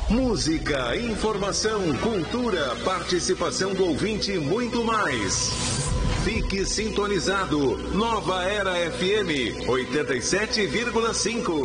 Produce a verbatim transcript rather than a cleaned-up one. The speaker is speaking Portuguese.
Música, informação, cultura, participação do ouvinte e muito mais. Fique sintonizado. Nova Era F M oitenta e sete vírgula cinco.